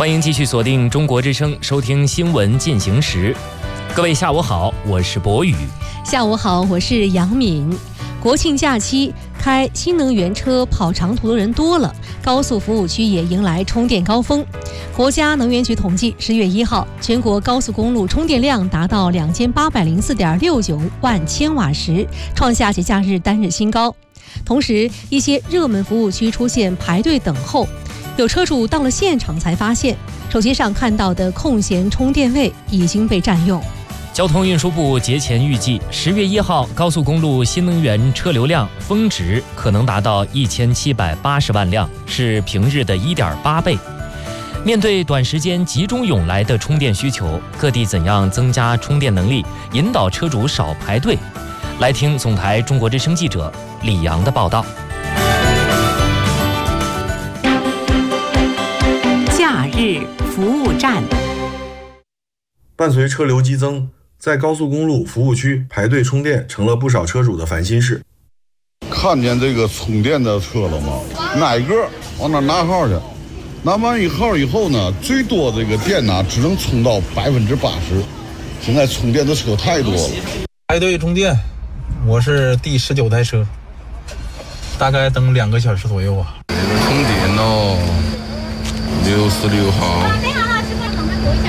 欢迎继续锁定中国之声，收听新闻进行时。各位下午好，我是博宇。 下午好，我是杨敏。国庆假期开新能源车跑长途的人多了，高速服务区也迎来充电高峰。国家能源局统计，10月1号，全国高速公路充电量达到2804.69万千瓦时，创下节假日单日新高。同时，一些热门服务区出现排队等候，有车主到了现场才发现，手机上看到的空闲充电位已经被占用。 交通运输部节前预计，10月1号高速公路新能源车流量峰值可能达到1780万辆，是平日的1.8倍。面对短时间集中涌来的充电需求，各地怎样增加充电能力，引导车主少排队？来听总台中国之声记者李阳的报道。 假日服务站。 伴随车流激增，在高速公路服务区排队充电成了不少车主的烦心事。 看见这个充电的车了吗？哪个往那拿号去？拿完一号以后呢，最多这个电呢只能充到80%。现在充电的车太多了。 排队充电，我是第19台车，大概等2个小时左右啊。 充电哦，66号。